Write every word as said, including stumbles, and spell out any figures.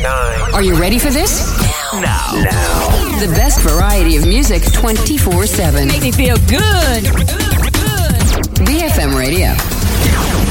nine. Are you ready for this? Now. Now. The best variety of music twenty-four seven. Make me feel good. Good, good. B F M Radio.